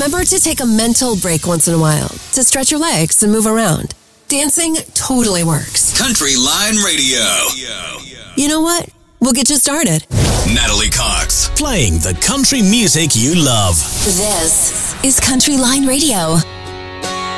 remember to take a mental break once in a while to stretch your legs and move around. Dancing totally works. Country Line Radio. You know what? We'll get you started. Natalie Cox. Playing the country music you love. This is Country Line Radio.